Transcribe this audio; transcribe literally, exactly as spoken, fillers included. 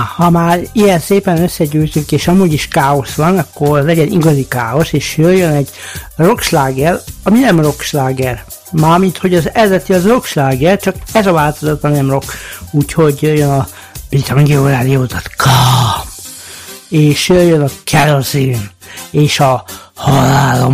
Ha már ilyen szépen összegyűjtünk, és amúgy is káosz van, akkor legyen igazi káosz, és jöjjön egy rocksláger, ami nem rocksláger. Mármint, hogy az eredeti az rocksláger, csak ez a változatban nem rock. Úgyhogy jöjjön a Vitamin G rádiót, és jöjjön a Kerosene, és a halálom.